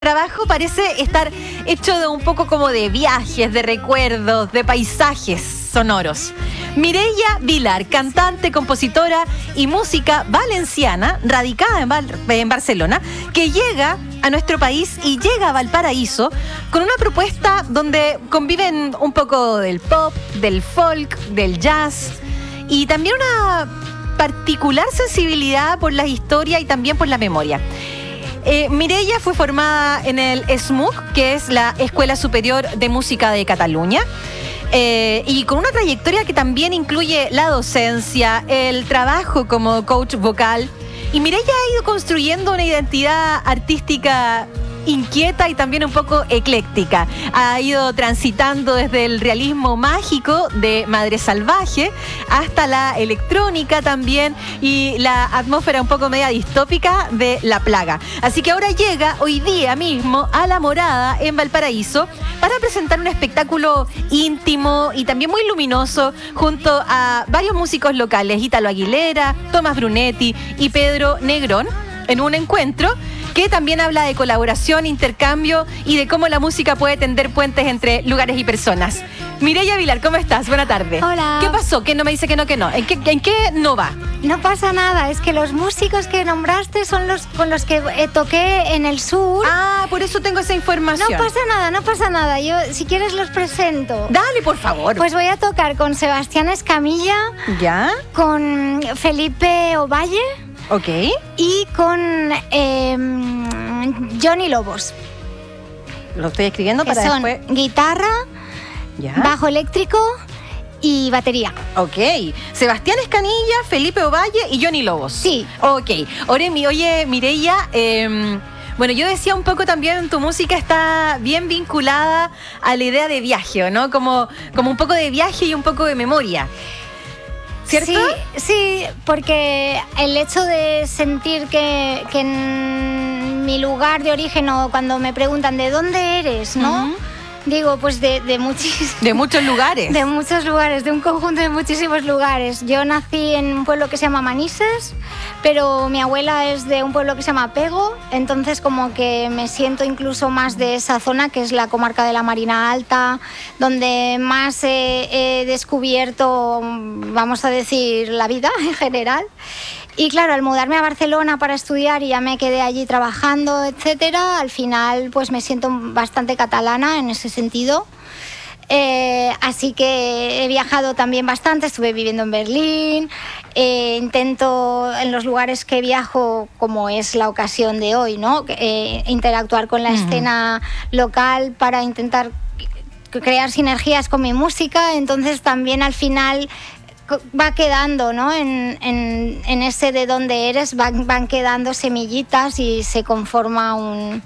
Trabajo parece estar hecho de un poco como de viajes, de recuerdos, de paisajes sonoros. Mireia Vilar, cantante, compositora y música valenciana, radicada en Barcelona, que llega a nuestro país y llega a Valparaíso con una propuesta donde conviven un poco del pop, del folk, del jazz y también una particular sensibilidad por la historia y también por la memoria. Mireia fue formada en el SMUC, que es la Escuela Superior de Música de Cataluña, y con una trayectoria que también incluye la docencia, el trabajo como coach vocal. Y Mireia ha ido construyendo una identidad artística inquieta y también un poco ecléctica. Ha ido transitando desde el realismo mágico de Madre Salvaje hasta la electrónica también y la atmósfera un poco media distópica de La Plaga. Así que ahora llega hoy día mismo a La Morada en Valparaíso para presentar un espectáculo íntimo y también muy luminoso junto a varios músicos locales, Ítalo Aguilera, Tomás Brunetti y Pedro Negrón, en un encuentro que también habla de colaboración, intercambio y de cómo la música puede tender puentes entre lugares y personas. Mireia Vilar, ¿cómo estás? Buena tarde. Hola. ¿Qué pasó? ¿Qué no me dice que no, que no? ¿En qué no va? No pasa nada, es que los músicos que nombraste son los con los que toqué en el sur. Ah, por eso tengo esa información. No pasa nada. Yo, si quieres, los presento. Dale, por favor. Pues voy a tocar con Sebastián Escamilla. ¿Ya? Con Felipe Ovalle. Ok. Y con Johnny Lobos. Lo estoy escribiendo para son después. Guitarra, ¿Ya? bajo eléctrico y batería. Ok. Sebastián Escanilla, Felipe Ovalle y Johnny Lobos. Sí. Ok. Oye, Mireia, bueno, yo decía un poco también, tu música está bien vinculada a la idea de viaje, ¿no? Como un poco de viaje y un poco de memoria. ¿Cierto? Sí, porque el hecho de sentir que en mi lugar de origen, o cuando me preguntan ¿de dónde eres?, ¿no? Uh-huh. Digo, pues de muchísimos. De muchos lugares. De muchos lugares, de un conjunto de muchísimos lugares. Yo nací en un pueblo que se llama Manises, pero mi abuela es de un pueblo que se llama Pego, entonces como que me siento incluso más de esa zona, que es la comarca de la Marina Alta, donde más he descubierto, vamos a decir, la vida en general. Y claro, al mudarme a Barcelona para estudiar y ya me quedé allí trabajando, etcétera, al final pues me siento bastante catalana en ese sentido. Así que he viajado también bastante, estuve viviendo en Berlín, intento en los lugares que viajo, como es la ocasión de hoy, ¿no? Interactuar con la escena local para intentar crear sinergias con mi música, entonces también al final va quedando, ¿no? En ese de dónde eres van quedando semillitas y se conforma un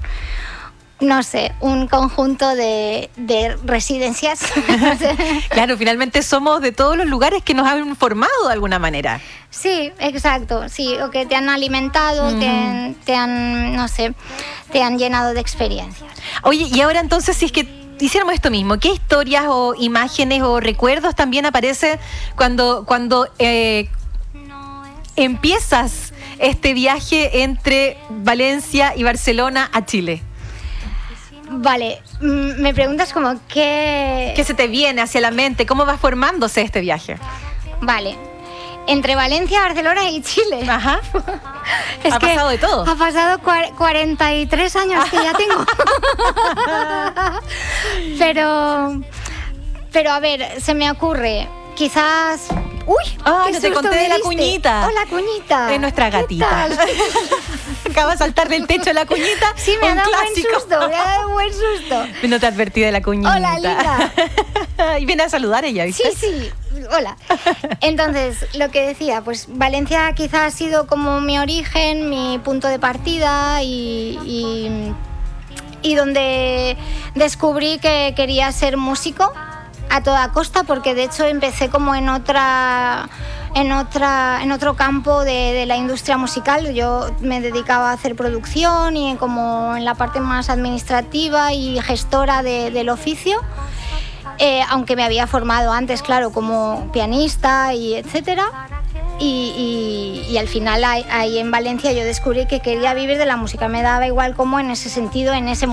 conjunto de residencias. Claro, finalmente somos de todos los lugares que nos han formado de alguna manera. Sí, exacto, sí, o que te han alimentado, uh-huh. te han llenado de experiencias. Oye, y ahora entonces, si es que hiciéramos esto mismo, ¿qué historias o imágenes o recuerdos también aparecen cuando empiezas este viaje entre Valencia y Barcelona a Chile? Vale, me preguntas como ¿qué se te viene hacia la mente? ¿Cómo va formándose este viaje? Vale, entre Valencia, Barcelona y Chile. Ajá. Ha pasado de todo. Ha pasado 43 años que ya tengo. Pero a ver, se me ocurre, quizás... ¡Uy! No te conté de la cuñita. ¡Hola, cuñita! Es nuestra gatita. Acaba de saltar del techo la cuñita. Sí, me ha dado un buen susto. No te advertí de la cuñita. Hola, linda. Y viene a saludar ella, ¿viste? Sí. Hola. Entonces, lo que decía, pues Valencia quizás ha sido como mi origen, mi punto de partida y donde descubrí que quería ser músico a toda costa, porque de hecho empecé como en otro campo de la industria musical. Yo me dedicaba a hacer producción y como en la parte más administrativa y gestora del oficio, aunque me había formado antes, claro, como pianista y etcétera. y al final ahí en Valencia yo descubrí que quería vivir de la música. Me daba igual cómo en ese sentido, en ese